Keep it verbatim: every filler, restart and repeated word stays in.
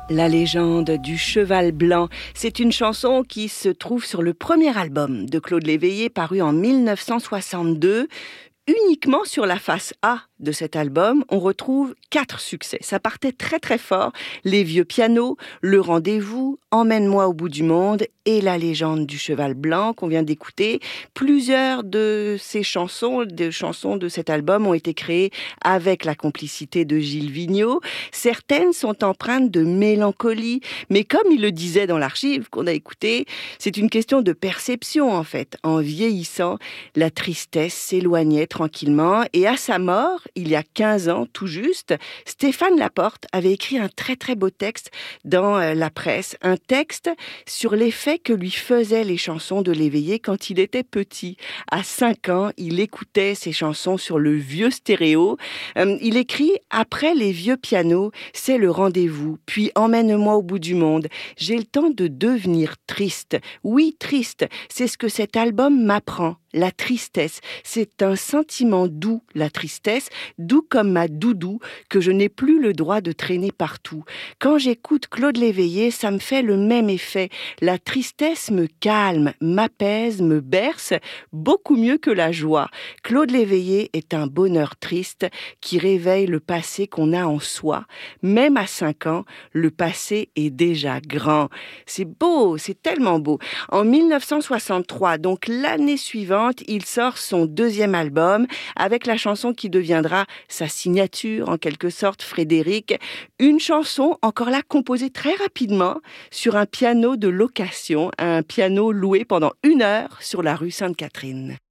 La légende du cheval blanc, c'est une chanson qui se trouve sur le premier album de Claude Léveillé paru en mille neuf cent soixante-deux. Uniquement sur la face A de cet album, on retrouve quatre succès. Ça partait très très fort. Les vieux pianos, Le rendez-vous, Emmène-moi au bout du monde et La légende du cheval blanc qu'on vient d'écouter. Plusieurs de ces chansons, des chansons de cet album ont été créées avec la complicité de Gilles Vigneault. Certaines sont empreintes de mélancolie, mais comme il le disait dans l'archive qu'on a écouté, c'est une question de perception en fait. En vieillissant, la tristesse s'éloignait tranquillement et à sa mort, il y a quinze ans tout juste, Stéphane Laporte avait écrit un très très beau texte dans la presse, un texte sur l'effet que lui faisaient les chansons de Léveillé quand il était petit. À cinq ans, il écoutait ses chansons sur le vieux stéréo. Euh, il écrit « Après les vieux pianos, c'est le rendez-vous, puis emmène-moi au bout du monde. J'ai le temps de devenir triste. Oui, triste, c'est ce que cet album m'apprend. La tristesse, c'est un sentiment doux, la tristesse, doux comme ma doudou, que je n'ai plus le droit de traîner partout. Quand j'écoute Claude Léveillé, ça me fait le même effet. La tristesse me calme, m'apaise, me berce, beaucoup mieux que la joie. Claude Léveillé est un bonheur triste qui réveille le passé qu'on a en soi. Même à cinq ans, le passé est déjà grand. C'est beau, c'est tellement beau. En mille neuf cent soixante-trois, donc l'année suivante, il sort son deuxième album avec la chanson qui deviendra sa signature, en quelque sorte, Frédéric. Une chanson, encore là, composée très rapidement sur un piano de location, un piano loué pendant une heure sur la rue Sainte-Catherine.